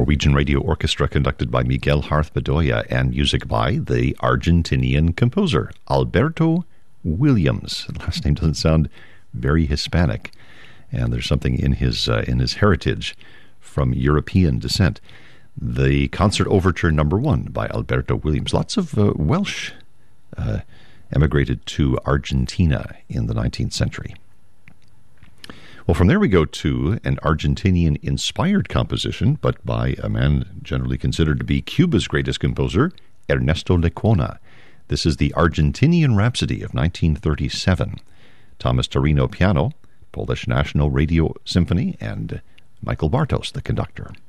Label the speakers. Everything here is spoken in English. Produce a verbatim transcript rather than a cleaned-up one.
Speaker 1: Norwegian Radio Orchestra conducted by Miguel Harth Bedoya, and music by the Argentinian composer Alberto Williams. The last name doesn't sound very Hispanic, and there's something in his uh, in his heritage from European descent. The Concert Overture Number One by Alberto Williams. Lots of uh, Welsh uh, emigrated to Argentina in the nineteenth century. Well, from there we go to an Argentinian-inspired composition, but by a man generally considered to be Cuba's greatest composer, Ernesto Lecuona. This is the Argentinian Rhapsody of nineteen thirty-seven. Thomas Torino piano, Polish National Radio Symphony, and Michael Bartos, the conductor.